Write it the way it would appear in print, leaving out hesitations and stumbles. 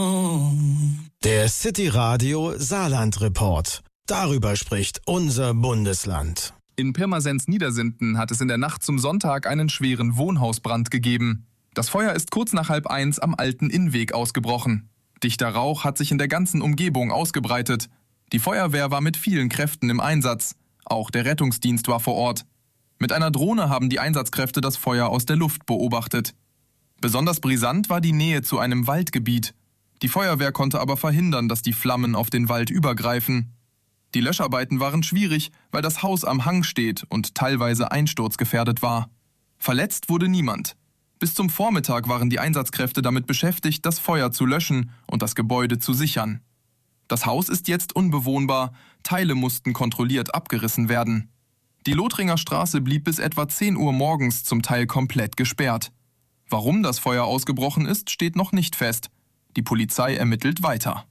Der City Radio Saarland Report. Darüber spricht unser Bundesland. In Pirmasens Niedersinden hat es in der Nacht zum Sonntag einen schweren Wohnhausbrand gegeben. Das Feuer ist kurz nach 12:30 am alten Innweg ausgebrochen. Dichter Rauch hat sich in der ganzen Umgebung ausgebreitet. Die Feuerwehr war mit vielen Kräften im Einsatz. Auch der Rettungsdienst war vor Ort. Mit einer Drohne haben die Einsatzkräfte das Feuer aus der Luft beobachtet. Besonders brisant war die Nähe zu einem Waldgebiet. Die Feuerwehr konnte aber verhindern, dass die Flammen auf den Wald übergreifen. Die Löscharbeiten waren schwierig, weil das Haus am Hang steht und teilweise einsturzgefährdet war. Verletzt wurde niemand. Bis zum Vormittag waren die Einsatzkräfte damit beschäftigt, das Feuer zu löschen und das Gebäude zu sichern. Das Haus ist jetzt unbewohnbar, Teile mussten kontrolliert abgerissen werden. Die Lothringer Straße blieb bis etwa 10 Uhr morgens zum Teil komplett gesperrt. Warum das Feuer ausgebrochen ist, steht noch nicht fest. Die Polizei ermittelt weiter.